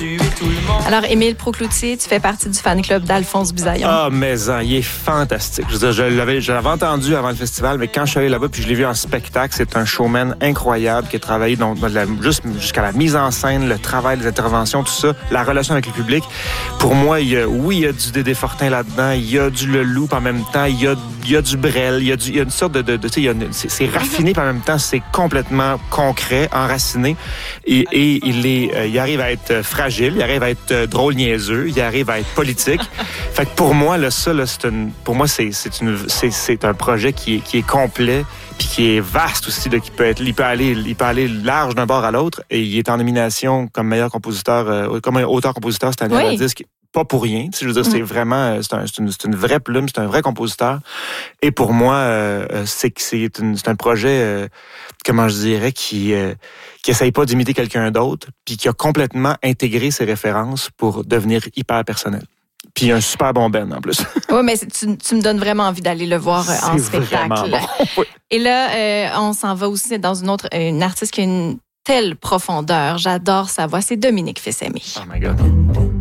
tuer tout le monde. Alors, Émile Procloutier, tu fais partie du fan club d'Alphonse Bisaillon. Ah, mais il est fantastique. Je veux dire, je l'avais entendu avant le festival, mais quand je suis allé là-bas puis je l'ai vu en spectacle, c'est un showman incroyable qui a travaillé juste jusqu'à la mise en scène, le travail, les interventions, tout ça, la relation avec le public. Pour moi, il y a du Dédé Fortin là-dedans, il y a du Leloup en même temps, il y a du Brel, il y a une sorte de c'est raffiné, puis en même temps, c'est complètement concret, enraciné. Et il arrive à être fragile, il arrive à être drôle, niaiseux, il arrive à être politique. Fait que pour moi, c'est un projet qui est complet, puis qui est vaste aussi, là, il peut aller large d'un bord à l'autre. Et il est en nomination comme meilleur compositeur, comme auteur-compositeur cette année à la disque. Pas pour rien. Je veux dire, c'est vraiment, c'est une vraie plume, c'est un vrai compositeur. Et pour moi, c'est un projet, comment je dirais, qui essaye pas d'imiter quelqu'un d'autre, puis qui a complètement intégré ses références pour devenir hyper personnel. Puis un super bon band en plus. Oui, mais tu me donnes vraiment envie d'aller le voir en spectacle. Bon. Oui. Et là, on s'en va aussi dans une artiste qui a une telle profondeur. J'adore sa voix. C'est Dominique Fils-Aimé. Oh my God.